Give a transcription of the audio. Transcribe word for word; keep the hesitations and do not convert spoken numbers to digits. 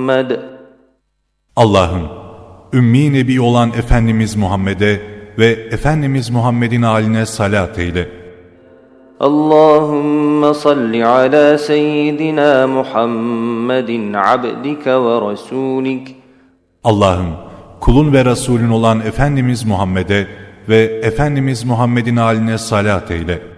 محمد. Allah'ım, Ümmi Nebi olan Efendimiz Muhammed'e ve Efendimiz Muhammed'in haline salat eyle. اللهم صل على سيدنا محمد عبدك ورسولك. Allah'ım, kulun ve Resulün olan Efendimiz Muhammed'e ve Efendimiz Muhammed'in haline salat eyle.